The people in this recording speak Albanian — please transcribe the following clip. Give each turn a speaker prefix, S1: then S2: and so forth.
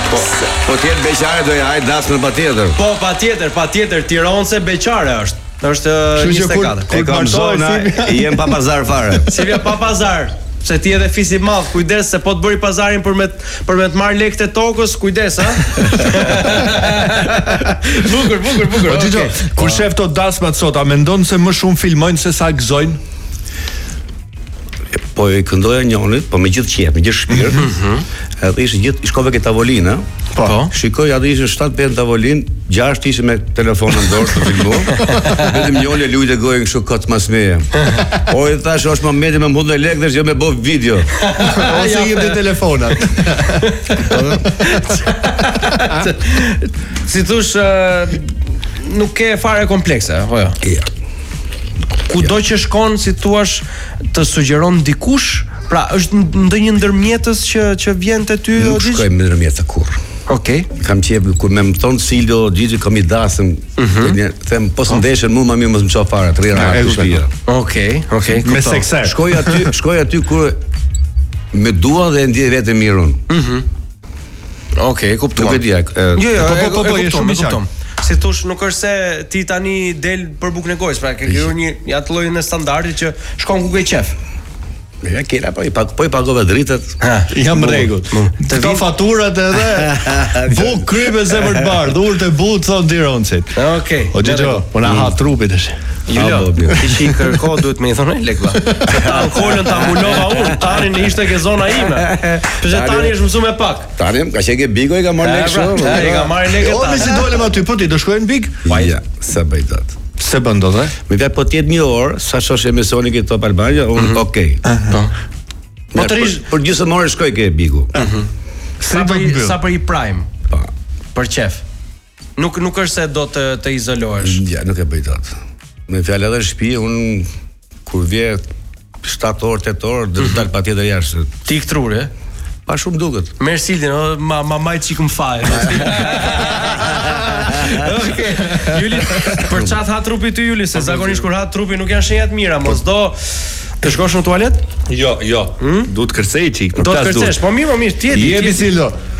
S1: Po tjetë beqare do hajt dasmën patjetër.
S2: Po patjetër Tiranëse beqare është. Është 24.
S1: E kam zona, jem pa pazar fare.
S2: Si vjen pa pazar. Se ti edhe fis i madh, kujdes se po të bëri pazarin për me të marr lekët e tokës, kujdes, ha. Bukur.
S3: Okay. Kur shef to dasmat sot, a mendon se më shumë filmojnë se sa gëzojnë?
S1: Po i këndoja njënit, po me gjithë qejf, me gjithë shpirt. Edhe ishte gjithë, i shkove ke tavolina.
S3: Po.
S1: Shikoj, atë ishte 7-5 tavolin, 6 ishte me telefonin në dorë të filmu. Vetëm njëri lujte gojën kështu kot mas meje. Po i thash, është momenti me mund të lekësh, jo me bë video.
S3: Ose jep te telefonat.
S2: Si thosh, nuk ke fare komplekse, po jo.
S1: Ja.
S2: Kudo që shkon, si thua, të sugjeron dikush, pra është ndonjë ndërmjetës që vjen te ty
S1: Nuk shkoj me ndërmjetës kurrë.
S2: Okej.
S1: Kam qejf kur më thon Silvio Gigi kam i dasëm, them po së ndeshën mua më mirë mos më çoh fare, të rrira në shtëpi.
S2: Okej.
S3: Me sekser.
S1: Shkoj aty kur me dua dhe ndjej vetëm mirën.
S2: Okej, kuptoj.
S1: Nuk e di.
S2: Jo,
S3: po, je shumë i qartë.
S2: Si thosh, nuk është se ti tani del për bukën e gojës, pra ke krijuar një atë llojin e standardit që shkon ku ke qef.
S1: Ja kera po i pagova dritat.
S3: Jam rregull. Këto faturat edhe buk krype zemër të bardh, urtë e but thon Tironësit.
S2: Okej.
S3: O Gjo, po na ha trupi tash.
S2: Jo, ti shi kërko duhet me i thonë lekva. Ta alkolën ta mbulova unë, tani në ishte ke zona ime. Pse tani është mësuar me pak.
S1: Tani ka qenë Bigo i ka marrë lekë shumë.
S2: I ka marrë lekë
S3: O,
S2: tani.
S3: si dolem aty, po ti do shkojnë në Big?
S1: Ja, sa bëj dot.
S3: Se bën dot, e?
S1: Me vetë po tjetë një orë, sa shosh emisioni ke Top Albania, unë okej.
S2: Po të rish
S1: për gjysmë orë shkoj ke Bigu.
S2: sa për i prime.
S1: Po.
S2: Për qef. Nuk është se do të izolohesh.
S1: Ja, nuk e bëj dot. Me fjalë edhe në shtëpi, unë kur vje 7 orë, 8 orë, do të dal patjetër jashtë.
S2: Ti ktrur, e?
S1: Pa shumë duket.
S2: Merë Sildin, ma majtë që këm fajë. Okej. Juli, për qatë ha trupi ty, Juli, se zakonisht kur ha trupi nuk janë shenjat mira, mos do të shkosh në tualet?
S3: Jo. Duhet kërcej çik.
S2: Do të kërcesh, po mirë, ti e di.
S3: Jepi Sildo.